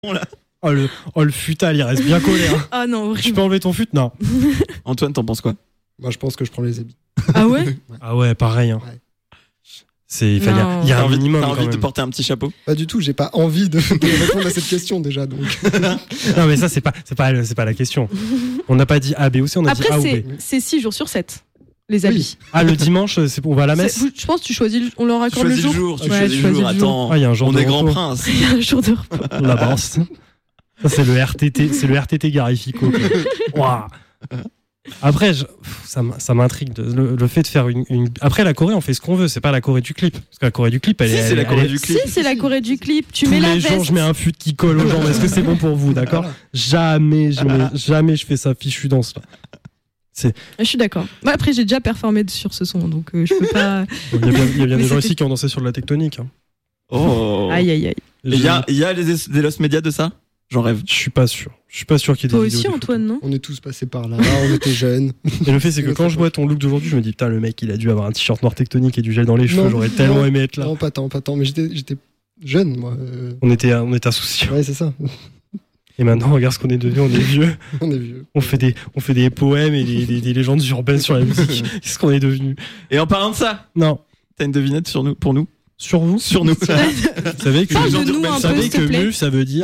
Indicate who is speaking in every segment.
Speaker 1: Là.
Speaker 2: Oh le futal, il reste bien collé. Hein.
Speaker 3: Ah non, horrible.
Speaker 2: Tu peux enlever ton fut? Non.
Speaker 1: Antoine, t'en penses quoi?
Speaker 4: Moi, je pense que je prends les habits.
Speaker 3: Ah ouais?
Speaker 2: Ah ouais, pareil. Hein.
Speaker 4: Ouais.
Speaker 2: Il y a un minimum.
Speaker 1: T'as
Speaker 2: quand
Speaker 1: envie
Speaker 2: même.
Speaker 1: de porter un petit chapeau?
Speaker 4: Pas du tout, j'ai pas envie de répondre à cette question déjà. Donc.
Speaker 2: Non, mais ça, c'est pas la question. On n'a pas dit A, B ou C, on a dit A ou
Speaker 3: Après,
Speaker 2: B.
Speaker 3: c'est 6 jours sur 7, les habits.
Speaker 2: Ah, le dimanche, on va à la messe?
Speaker 3: Je pense que tu choisis, on leur accorde le jour.
Speaker 1: Tu
Speaker 3: Ouais,
Speaker 1: choisis
Speaker 3: tu
Speaker 1: le jour,
Speaker 3: choisis le jour.
Speaker 1: attends.
Speaker 2: Ah, il y a un jour
Speaker 1: on
Speaker 2: de
Speaker 1: est grand
Speaker 2: repos.
Speaker 1: prince.
Speaker 3: Il y a un jour de repos.
Speaker 2: On la brasse. Ça, c'est le RTT Garifico. Waouh. Après, ça m'intrigue. Le fait de faire une. Après, la Corée, on fait ce qu'on veut. C'est pas la Corée du clip. Parce que la Corée du clip,
Speaker 1: c'est la Corée du clip.
Speaker 3: Si, c'est la Corée du clip. Tu
Speaker 2: Tous
Speaker 3: mets la
Speaker 2: les
Speaker 3: veste.
Speaker 2: jours, je mets un fut qui colle aux jambes. Est-ce que c'est bon pour vous, d'accord? Jamais je fais ça fichu danse là.
Speaker 3: Je suis d'accord. Bah, après, j'ai déjà performé sur ce son, donc je peux pas.
Speaker 2: Il y a bien
Speaker 3: Mais
Speaker 2: des gens
Speaker 3: c'était-
Speaker 2: ici qui ont dansé sur de la tectonique. Hein.
Speaker 1: Oh.
Speaker 3: Aïe, aïe, aïe.
Speaker 1: Il y a des lost médias de ça? J'en rêve.
Speaker 2: Je suis pas sûr. Je suis pas sûr qu'il y ait des
Speaker 3: Toi
Speaker 2: vidéos
Speaker 3: aussi,
Speaker 2: de
Speaker 3: Antoine, non?
Speaker 4: On est tous passés par là, on était jeunes.
Speaker 2: photos. Et le fait, c'est que quand je vois ton look d'aujourd'hui, je me dis, putain, le mec, il a dû avoir un t-shirt noir tectonique et du gel dans les cheveux.
Speaker 4: Non,
Speaker 2: J'aurais tellement
Speaker 4: non.
Speaker 2: aimé être là.
Speaker 4: Non, pas tant, mais j'étais jeune, moi.
Speaker 2: On était insouciants.
Speaker 4: Ouais, c'est ça.
Speaker 2: Et maintenant, regarde ce qu'on est devenu, on est vieux.
Speaker 4: On est vieux.
Speaker 2: On fait des poèmes et des légendes urbaines sur la musique. Qu'est-ce qu'on est devenu?
Speaker 1: Et en parlant de ça,
Speaker 2: Non.
Speaker 1: t'as une devinette pour nous?
Speaker 2: Sur vous?
Speaker 1: Sur nous.
Speaker 2: Vous savez que,
Speaker 3: Parle de
Speaker 1: gens
Speaker 3: nous
Speaker 1: urbaines,
Speaker 3: un
Speaker 2: vous
Speaker 3: peu,
Speaker 2: savez
Speaker 3: s'il te
Speaker 2: que
Speaker 3: plaît.
Speaker 2: mu, ça veut dire.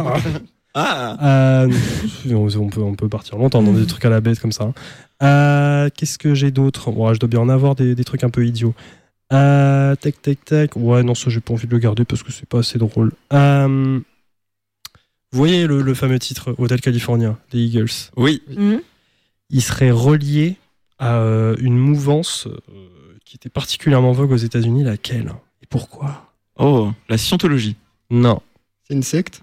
Speaker 1: Ah.
Speaker 2: On peut partir longtemps dans des trucs à la bête comme ça. Qu'est-ce que j'ai d'autre? Bon, je dois bien en avoir des trucs un peu idiots. Tac. Ouais, non, ça, j'ai pas envie de le garder parce que c'est pas assez drôle. Vous voyez le fameux titre Hotel California des Eagles?
Speaker 1: Oui.
Speaker 3: Mhm.
Speaker 2: Il serait relié à une mouvance qui était particulièrement vogue aux États-Unis. Laquelle? Et pourquoi?
Speaker 1: Oh, la scientologie.
Speaker 2: Non.
Speaker 4: C'est une secte.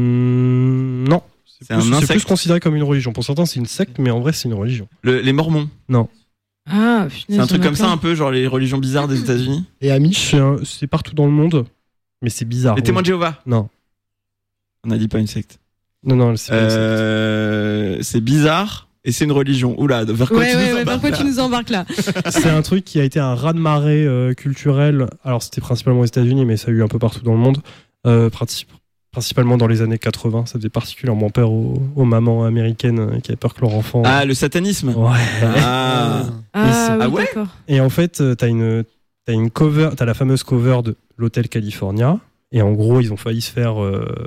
Speaker 2: Non.
Speaker 1: C'est un
Speaker 2: C'est
Speaker 1: insecte.
Speaker 2: plus considéré comme une religion. Pour certains, c'est une secte, mais en vrai, c'est une religion.
Speaker 1: Les Mormons.
Speaker 3: Ah,
Speaker 1: C'est un truc comme ça, un peu, genre les religions bizarres des États-Unis.
Speaker 4: Et Amish.
Speaker 2: C'est partout dans le monde, mais c'est bizarre.
Speaker 1: Les témoins de Jéhovah.
Speaker 2: Non.
Speaker 1: On a dit pas une secte.
Speaker 2: Non, c'est pas une secte.
Speaker 1: C'est bizarre et c'est une religion. Oula, vers quoi tu nous
Speaker 3: Ouais,
Speaker 1: embarques
Speaker 3: vers quoi
Speaker 1: là
Speaker 3: tu nous embarques là?
Speaker 2: C'est un truc qui a été un raz-de-marée culturel. Alors, c'était principalement aux États-Unis, mais ça a eu un peu partout dans le monde. Principalement dans les années 80. Ça faisait particulièrement peur aux mamans américaines qui avaient peur que leur enfant.
Speaker 1: Ah, le satanisme.
Speaker 2: Ouais.
Speaker 1: Ah.
Speaker 3: Ah,
Speaker 1: Ah
Speaker 3: oui,
Speaker 1: ouais
Speaker 3: d'accord.
Speaker 2: Et en fait, t'as une cover, t'as la fameuse cover de l'Hotel California. Et en gros, ils ont failli se faire,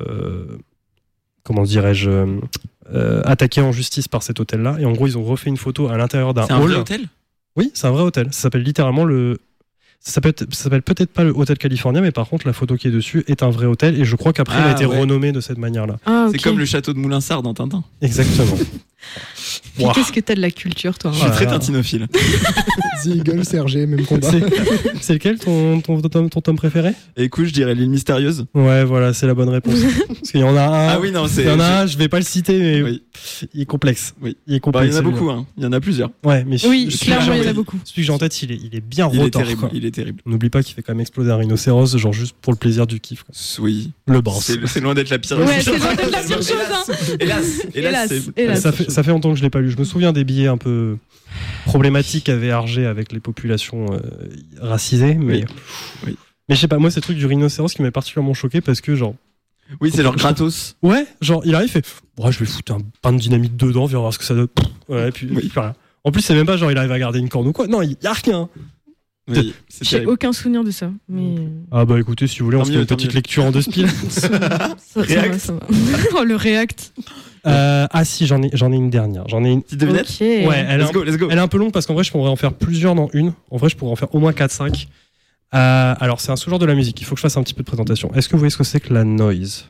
Speaker 2: comment dirais-je, attaquer en justice par cet hôtel-là. Et en gros, ils ont refait une photo à l'intérieur d'un
Speaker 1: C'est un
Speaker 2: hall.
Speaker 1: vrai hôtel?
Speaker 2: Oui, c'est un vrai hôtel. Ça s'appelle littéralement ça s'appelle peut-être pas le Hôtel California, mais par contre, la photo qui est dessus est un vrai hôtel. Et je crois qu'après, il a été
Speaker 1: ouais.
Speaker 2: renommé de cette manière-là.
Speaker 3: Ah,
Speaker 1: C'est
Speaker 3: ok.
Speaker 1: comme le château de Moulinsart dans Tintin.
Speaker 2: Exactement.
Speaker 3: Puis qu'est-ce que t'as de la culture, toi?
Speaker 1: Je suis
Speaker 2: Ah,
Speaker 1: très
Speaker 2: là.
Speaker 1: tintinophile.
Speaker 4: The Eagle, Sergé, même combat.
Speaker 2: C'est lequel ton tome préféré?
Speaker 1: Et écoute, je dirais l'île mystérieuse.
Speaker 2: Ouais, voilà, c'est la bonne réponse. Parce qu'il y en a un.
Speaker 1: Ah oui, non,
Speaker 2: Il
Speaker 1: c'est.
Speaker 2: y en a un, je vais pas le citer, mais
Speaker 1: Oui.
Speaker 2: il est complexe.
Speaker 1: Oui.
Speaker 2: Il est
Speaker 1: Bah,
Speaker 2: complexe.
Speaker 1: il y en a
Speaker 2: celui-là.
Speaker 1: beaucoup, hein. Il y en a plusieurs.
Speaker 2: Ouais, mais
Speaker 3: Oui,
Speaker 2: celui-là,
Speaker 3: clairement, il y en a
Speaker 1: oui.
Speaker 3: beaucoup.
Speaker 2: Celui que j'ai en tête, il est bien
Speaker 1: Il est
Speaker 2: rotor.
Speaker 1: terrible.
Speaker 2: quoi.
Speaker 1: Il est terrible.
Speaker 2: On n'oublie pas qu'il fait quand même exploser un rhinocéros, genre juste pour le plaisir du kiff. Quoi.
Speaker 1: Oui.
Speaker 2: Le boss.
Speaker 1: C'est loin d'être la pire.
Speaker 3: Ouais, c'est loin d'être la pire chose, hein.
Speaker 1: Hélas, c'est-
Speaker 3: Hélas.
Speaker 2: Ça fait longtemps que je l'ai pas lu. Je me souviens des billets un peu problématiques qu'avait Hergé avec les populations racisées, mais
Speaker 1: Oui.
Speaker 2: mais je sais pas. Moi, c'est le truc du rhinocéros qui m'a particulièrement choqué parce que genre
Speaker 1: Oui, c'est leur gratos.
Speaker 2: ouais, genre il arrive, il fait ouais, je vais foutre un pain de dynamite dedans, viens voir ce que ça donne. Ouais, puis
Speaker 1: Oui.
Speaker 2: rien. En plus, c'est même pas genre il arrive à garder une corne ou quoi. Non, il y a rien.
Speaker 1: Oui, c'est
Speaker 3: J'ai
Speaker 1: terrible.
Speaker 3: aucun souvenir de ça. Mais
Speaker 2: Ah bah écoutez, si vous voulez, on
Speaker 1: Tant
Speaker 2: se fait
Speaker 1: mieux,
Speaker 2: une
Speaker 1: tant
Speaker 2: petite
Speaker 1: mieux.
Speaker 2: lecture en deux spiles.
Speaker 3: ça va,
Speaker 1: React.
Speaker 3: ça va. Oh, le React.
Speaker 2: Ah si, j'en ai une dernière. J'en ai une.
Speaker 1: Petite devinette.
Speaker 3: Ok.
Speaker 2: Ouais, elle est,
Speaker 1: Let's go, let's go.
Speaker 2: elle est un peu longue parce qu'en vrai, je pourrais en faire plusieurs dans une. En vrai, je pourrais en faire au moins 4-5. Alors, c'est un sous-genre de la musique. Il faut que je fasse un petit peu de présentation. Est-ce que vous voyez ce que c'est que la noise?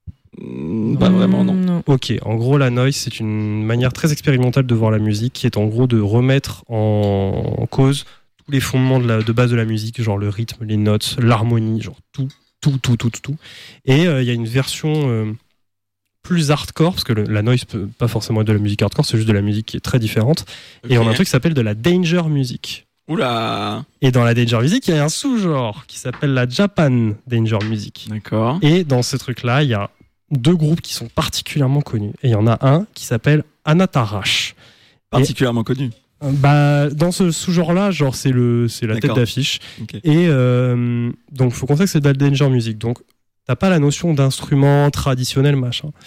Speaker 1: Pas vraiment, non.
Speaker 2: Ok, en gros, la noise, c'est une manière très expérimentale de voir la musique qui est en gros de remettre en cause tous les fondements de base de la musique, genre le rythme, les notes, l'harmonie, genre tout. Et il y a une version plus hardcore, parce que la noise peut pas forcément être de la musique hardcore, c'est juste de la musique qui est très différente. Et on a un truc qui s'appelle de la danger music.
Speaker 1: Oula.
Speaker 2: Et dans la danger music, il y a un sous-genre qui s'appelle la Japan danger music.
Speaker 1: D'accord.
Speaker 2: Et dans ce truc-là, il y a deux groupes qui sont particulièrement connus. Et il y en a un qui s'appelle Anatarash.
Speaker 1: Particulièrement connu.
Speaker 2: Bah, dans ce sous-genre-là, genre c'est la tête
Speaker 1: D'accord.
Speaker 2: d'affiche.
Speaker 1: Ok.
Speaker 2: Et donc, faut qu'on sache que c'est de la danger music. Donc, t'as pas la notion d'instrument traditionnel, machin.